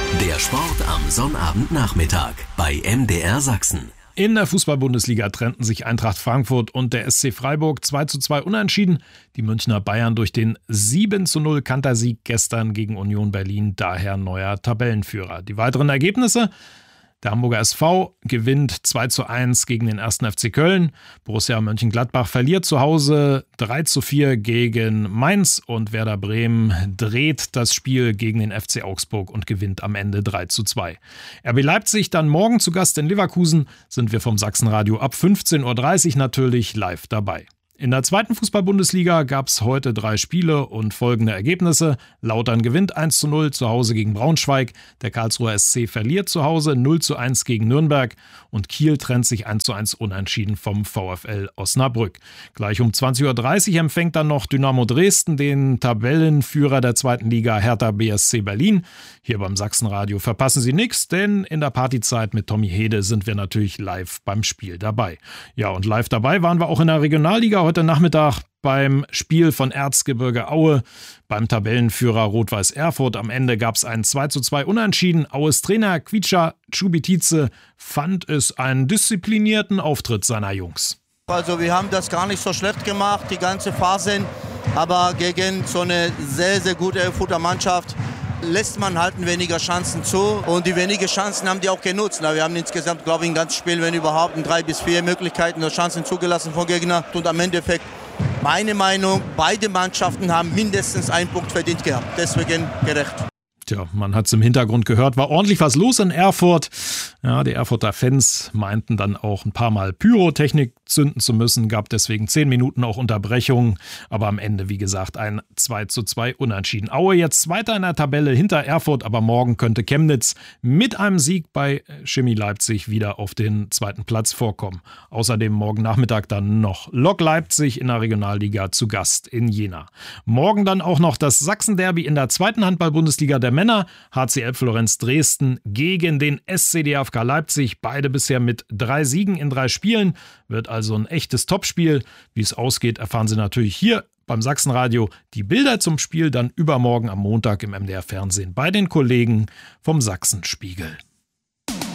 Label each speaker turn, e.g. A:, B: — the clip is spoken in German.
A: Der Sport am Sonnabendnachmittag bei MDR Sachsen.
B: In der Fußball-Bundesliga trennten sich Eintracht Frankfurt und der SC Freiburg 2:2 unentschieden. Die Münchner Bayern durch den 7:0 Kantersieg gestern gegen Union Berlin daher neuer Tabellenführer. Die weiteren Ergebnisse: Der Hamburger SV gewinnt 2:1 gegen den 1. FC Köln. Borussia Mönchengladbach verliert zu Hause 3:4 gegen Mainz und Werder Bremen dreht das Spiel gegen den FC Augsburg und gewinnt am Ende 3:2. RB Leipzig dann morgen zu Gast in Leverkusen, sind wir vom Sachsenradio ab 15:30 Uhr natürlich live dabei. In der zweiten Fußball-Bundesliga gab es heute 3 Spiele und folgende Ergebnisse. Lautern gewinnt 1:0 zu Hause gegen Braunschweig. Der Karlsruher SC verliert zu Hause 0:1 gegen Nürnberg. Und Kiel trennt sich 1:1 unentschieden vom VfL Osnabrück. Gleich um 20:30 Uhr empfängt dann noch Dynamo Dresden den Tabellenführer der zweiten Liga Hertha BSC Berlin. Hier beim Sachsenradio verpassen Sie nichts, denn in der Partyzeit mit Tommy Hede sind wir natürlich live beim Spiel dabei. Ja, und live dabei waren wir auch in der Regionalliga heute Nachmittag beim Spiel von Erzgebirge Aue beim Tabellenführer Rot-Weiß Erfurt. Am Ende gab es ein 2:2 Unentschieden. Aues Trainer Kvicha Čubitice fand es einen disziplinierten Auftritt seiner Jungs.
C: Also wir haben das gar nicht so schlecht gemacht, die ganze Phase, aber gegen so eine sehr, sehr gute Erfurter Mannschaft lässt man halt weniger Chancen zu und die wenigen Chancen haben die auch genutzt. Wir haben insgesamt, glaube ich, ein ganzes Spiel, wenn überhaupt, 3 bis 4 Möglichkeiten oder Chancen zugelassen vom Gegner. Und am Endeffekt, meine Meinung, beide Mannschaften haben mindestens einen Punkt verdient gehabt. Deswegen gerecht.
B: Tja, man hat es im Hintergrund gehört, war ordentlich was los in Erfurt. Ja, die Erfurter Fans meinten dann auch ein paar Mal Pyrotechnik zünden zu müssen, gab deswegen 10 Minuten auch Unterbrechungen, aber am Ende, wie gesagt, ein 2:2 Unentschieden. Aue jetzt weiter in der Tabelle hinter Erfurt, aber morgen könnte Chemnitz mit einem Sieg bei Chemie Leipzig wieder auf den zweiten Platz vorkommen. Außerdem morgen Nachmittag dann noch Lok Leipzig in der Regionalliga zu Gast in Jena. Morgen dann auch noch das Sachsen-Derby in der zweiten Handball-Bundesliga der Männer. HCL Florenz Dresden gegen den SC DFK Leipzig. Beide bisher mit 3 Siegen in 3 Spielen. Wird also ein echtes Topspiel. Wie es ausgeht, erfahren Sie natürlich hier beim Sachsenradio. Die Bilder zum Spiel dann übermorgen am Montag im MDR Fernsehen bei den Kollegen vom Sachsenspiegel.